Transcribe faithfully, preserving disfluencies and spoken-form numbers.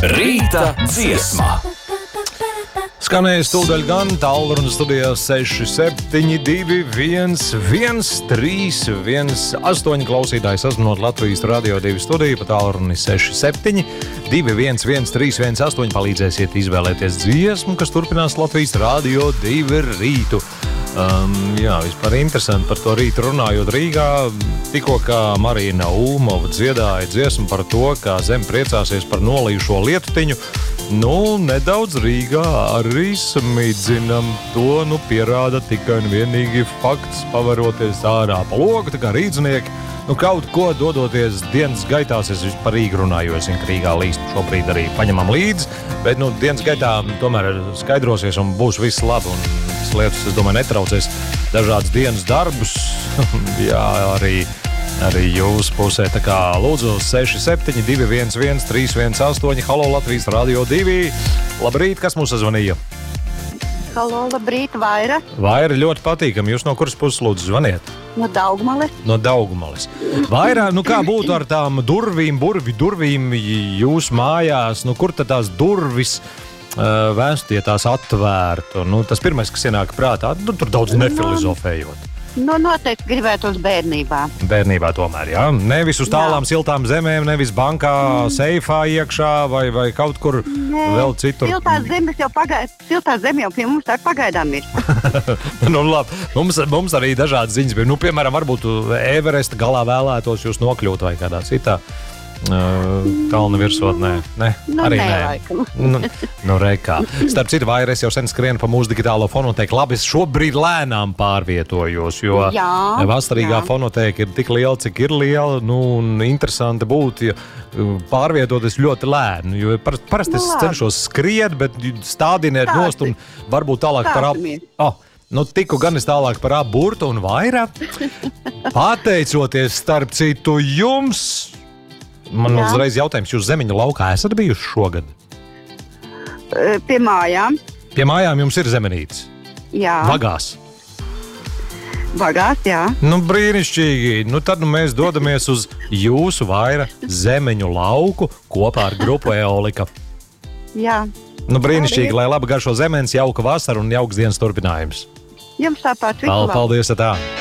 Rīta dziesma. Skanēja stūdaļ gan tālruņa studijā seši septiņi divi viens viens trīs viens astoņi klausītājs sazvanot Latvijas Radio divi studiju pa tālruni seši septiņi divi viens viens trīs viens astoņi palīdzēsiet izvēlēties dziesmu, kas turpinās Latvijas Radio divi rītu. Um, jā, vispār interesanti par to rītu runājot Rīgā. Tikko kā Marina Ulmova dziedāja dziesmu par to, kā zem priecāsies par nolījušo lietutiņu. Nu, nedaudz Rīgā arī smidzinam. To nu pierāda tikai un vienīgi fakts, pavaroties ārā pa logu, tā kā rīdznieki. Nu, kaut ko dodoties dienas gaitās, es par Rīgu runāju, es zinu, ka Rīgā līst šobrīd arī paņemam līdzi, bet nu, dienas gaitā tomēr skaidrosies un būs viss labi, un tas lietas, es domāju, netraucēs dažādas dienas darbus. Jā, arī, arī jūsu pusē, tā kā lūdzu seši septiņi divi viens viens trīs viens astoņi, halo Latvijas Radio divi. Labrīt, kas mūs sazvanīja? Halo, labrīt, Vaira. Vaira, ļoti patīkami. Jūs no kuras puses lūdzu zvaniet? No Daugmales. No Daugmales. Vairā, nu kā būtu ar tām durvīm, burvi, durvīm jūsu mājās? Nu, kur tad tās durvis uh, vēstu, ja tās atvērtu? Nu, tas pirmais, kas ienāk prātā, nu, tur daudz nefilozofējot. Nu, noteikti gribētu uz bērnībā. Bērnībā tomēr, jā? Nevis uz tālām jā. Siltām zemēm, nevis bankā, mm. seifā iekšā vai, vai kaut kur Nē. Vēl citur. Siltās zemes jau pagaid, siltās zemes jau pie mums tā pagaidām ir. Nu, labi. Mums, mums arī dažādas ziņas bija. Nu, piemēram, varbūt Everesta galā vēlētos jūs nokļūt vai kādā citā uh, kalna virsotnē. Ne, nu, arī nē. nē. Nu, nu rekā. Starp citu, Vaira, es jau sen skrienu pa mūsu digitālo fonotēku. Labi, es šobrīd lēnām pārvietojos, jo jā, vasarīgā jā. fonotēka ir tik liela, cik ir liela. Nu, un interesanti būtu, ja pārvietoties ļoti lēni. Jo parasti es cenšos skriet, bet stādiniet nost un varbūt tālāk par ap... Oh, nu, tiku gan es tālāk par ap burtu un Vaira. Pateicoties starp citu jums, man jā. Uzreiz jautājums, jūs Zemeņu laukā esat bijuši šogad? Pie mājām. Pie mājām jums ir zemenītes? Jā. Vagās? Vagās, jā. Nu, brīnišķīgi. Nu, tad nu, mēs dodamies uz jūsu Vaira Zemeņu lauku kopā ar grupu Eolika. Jā. Nu, brīnišķīgi, lai labi garšo zemenes, jauka vasara un jauks dienas turpinājums. Jums tāpat. Paldies, tā.